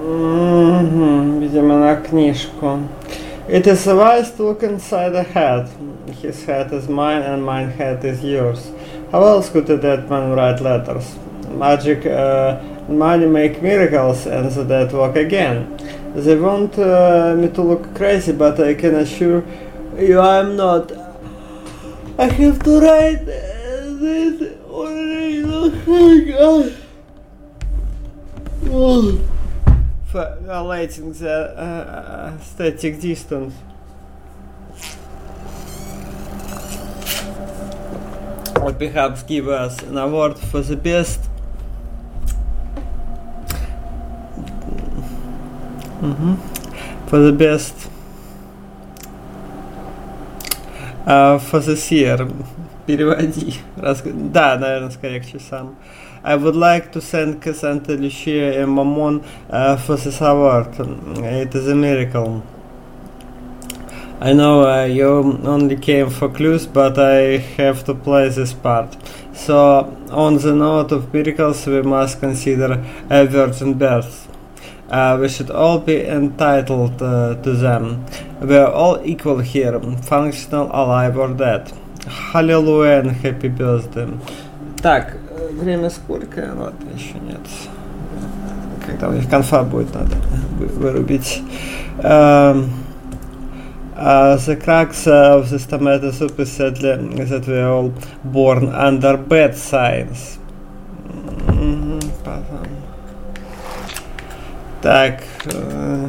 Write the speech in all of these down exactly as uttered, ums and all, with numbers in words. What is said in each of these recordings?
Мгм, видимо, на книжку. It is wise to look inside a hat. His hat is mine and mine hat is yours. How else could a dead man write letters? Magic uh, and money make miracles and the dead walk again. They want uh, me to look crazy, but I can assure you I'm not. I have to write uh, this already. Oh, violating the uh, static distance. Or perhaps give us an award for the best. Mm-hmm. For the best. Uh, for this year. Переводи. Да, наверное, скорее сам. I would like to thank Santa Lucia and Mammon uh, for this award. It is a miracle. I know uh, you only came for clues, but I have to play this part. So, on the note of miracles, we must consider a virgin birth. Uh, we should all be entitled uh, to them. We are all equal here, functional, alive or dead. Hallelujah and happy birthday. Так, время сколько? Ладно, еще нет. Когда у них конфа будет, надо вырубить. Um, uh, the crux of this tomato soup is sadly that we are all born under bad science. Mm-hmm. Так. Uh,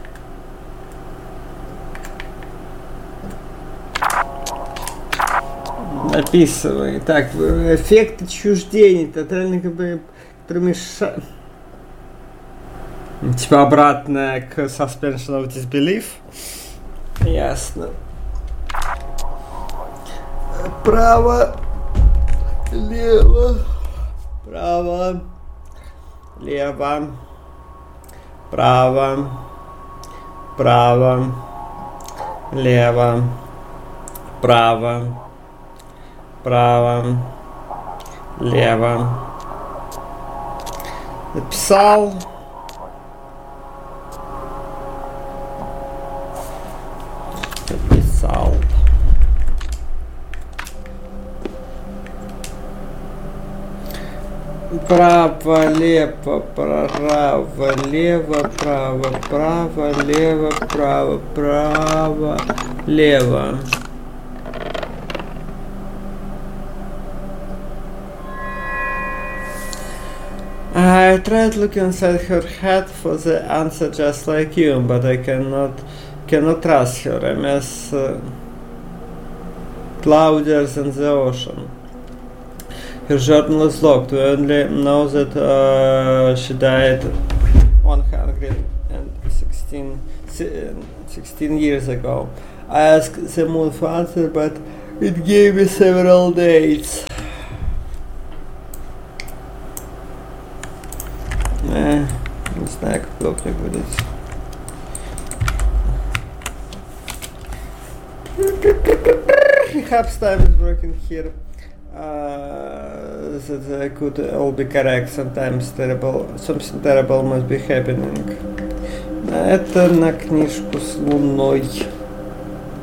Описывай. Так, эффект отчуждения, тотальный как бы, который мешает. Типа обратное к suspension of disbelief. Ясно. Право, лево, право, лево, право, право, лево, право. Право, лево. Написал. Написал. Право, лево, право, лево, право, право, лево, право, право, лево. I tried looking inside her head for the answer just like you, but I cannot cannot trust her. I'm as uh, cloudier than the ocean. Her journal is locked. We only know that uh, she died one hundred sixteen, sixteen years ago. I asked the moon for answer, but it gave me several dates. Eh, не знаю, как удобнее будет. Perhaps time is working here. Uh, that I could all be correct. Sometimes terrible, something terrible must be happening. Это на книжку с луной.